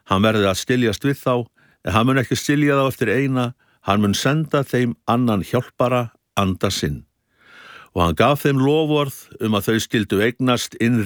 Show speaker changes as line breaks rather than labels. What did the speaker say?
Hann verði að styljast við þá, en hann mun ekki stylja þá eftir eina, hann mun senda þeim annan hjálpara, anda sinn. Og hann gaf þeim loforð að þau skyldu eignast innri